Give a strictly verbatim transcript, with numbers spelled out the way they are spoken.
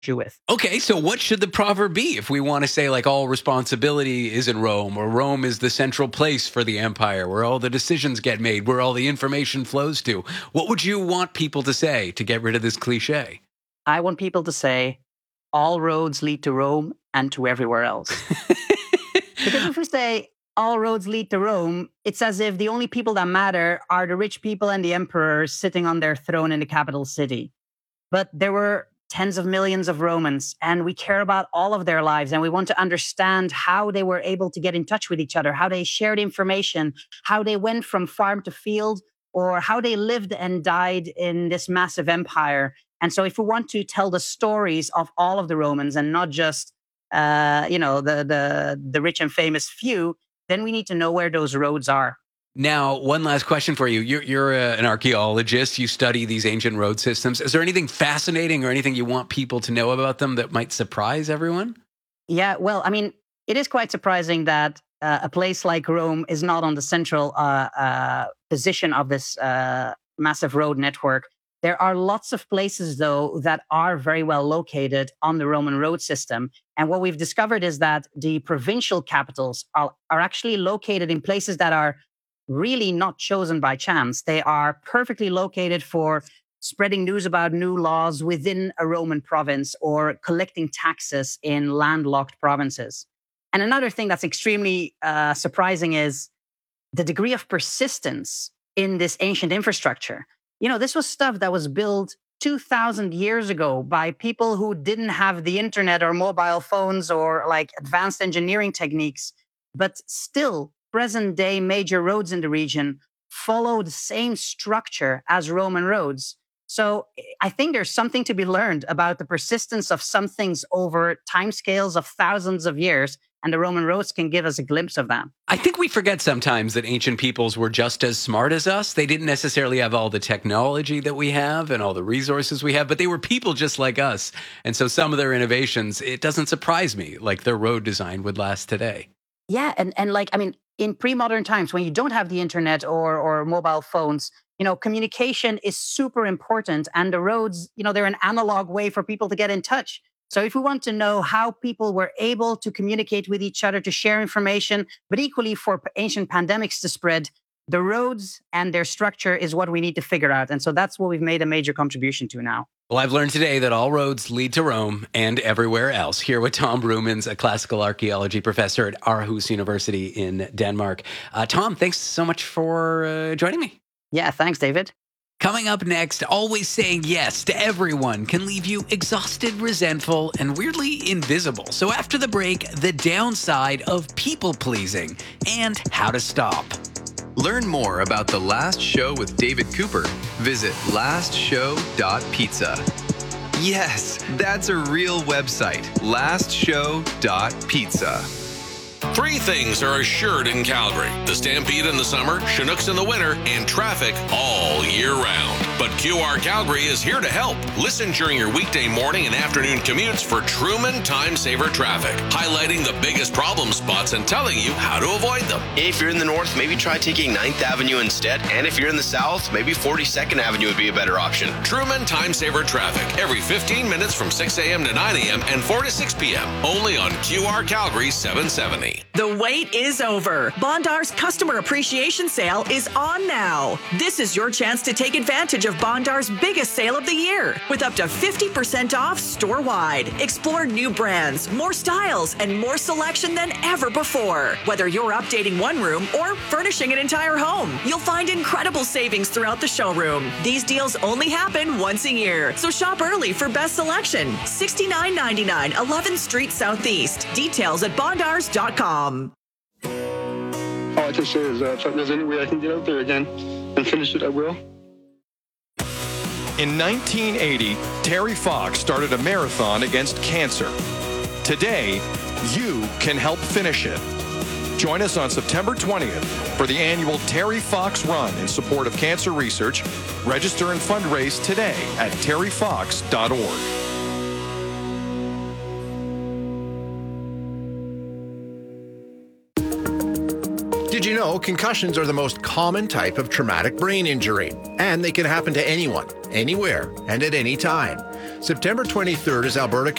you with. Okay, so what should the proverb be if we want to say like all responsibility is in Rome, or Rome is the central place for the empire where all the decisions get made, where all the information flows to? What would you want people to say to get rid of this cliche? I want people to say, all roads lead to Rome and to everywhere else. Because if we say all roads lead to Rome, it's as if the only people that matter are the rich people and the emperor sitting on their throne in the capital city. But there were tens of millions of Romans, and we care about all of their lives, and we want to understand how they were able to get in touch with each other, how they shared information, how they went from farm to field, or how they lived and died in this massive empire. And so if we want to tell the stories of all of the Romans and not just, uh, you know, the, the, the rich and famous few, then we need to know where those roads are. Now, one last question for you. You're, you're a, an archaeologist. You study these ancient road systems. Is there anything fascinating or anything you want people to know about them that might surprise everyone? Yeah, well, I mean, it is quite surprising that uh, a place like Rome is not on the central uh, uh, position of this uh, massive road network. There are lots of places, though, that are very well located on the Roman road system. And what we've discovered is that the provincial capitals are, are actually located in places that are really not chosen by chance. They are perfectly located for spreading news about new laws within a Roman province or collecting taxes in landlocked provinces. And another thing that's extremely uh, surprising is the degree of persistence in this ancient infrastructure. You know, this was stuff that was built two thousand years ago by people who didn't have the internet or mobile phones or like advanced engineering techniques, but still present day major roads in the region follow the same structure as Roman roads. So I think there's something to be learned about the persistence of some things over timescales of thousands of years, and the Roman roads can give us a glimpse of that. I think we forget sometimes that ancient peoples were just as smart as us. They didn't necessarily have all the technology that we have and all the resources we have, but they were people just like us. And so some of their innovations, it doesn't surprise me, like their road design would last today. Yeah, and, and like, I mean, in pre-modern times, when you don't have the internet or, or mobile phones, you know, communication is super important. And the roads, you know, they're an analog way for people to get in touch. So if we want to know how people were able to communicate with each other, to share information, but equally for ancient pandemics to spread, the roads and their structure is what we need to figure out. And so that's what we've made a major contribution to now. Well, I've learned today that all roads lead to Rome and everywhere else. Here with Tom Broomans, a classical archaeology professor at Aarhus University in Denmark. Uh, Tom, thanks so much for uh, joining me. Yeah, thanks, David. Coming up next, always saying yes to everyone can leave you exhausted, resentful, and weirdly invisible. So after the break, the downside of people-pleasing and how to stop. Learn more about The Last Show with David Cooper. Visit last show dot pizza. Yes, that's a real website, last show dot pizza. Three things are assured in Calgary: the Stampede in the summer, Chinooks in the winter, and traffic all year round. But Q R Calgary is here to help. Listen during your weekday morning and afternoon commutes for Truman Time Saver Traffic, highlighting the biggest problem spots and telling you how to avoid them. If you're in the north, maybe try taking ninth Avenue instead. And if you're in the south, maybe forty-second Avenue would be a better option. Truman Time Saver Traffic, every fifteen minutes from six a.m. to nine a.m. and four to six p.m. Only on Q R Calgary seven seventy. The wait is over. Bondar's Customer Appreciation Sale is on now. This is your chance to take advantage of Bondar's biggest sale of the year with up to fifty percent off store-wide. Explore new brands, more styles, and more selection than ever before. Whether you're updating one room or furnishing an entire home, you'll find incredible savings throughout the showroom. These deals only happen once a year, so shop early for best selection. sixty-nine ninety-nine eleventh Street Southeast. Details at bondars dot com. All I can say is uh, if there's any way I can get out there again and finish it, I will. In nineteen eighty, Terry Fox started a marathon against cancer. Today, you can help finish it. Join us on September twentieth for the annual Terry Fox Run in support of cancer research. Register and fundraise today at terry fox dot org. Did you know concussions are the most common type of traumatic brain injury? And they can happen to anyone, anywhere, and at any time. September twenty-third is Alberta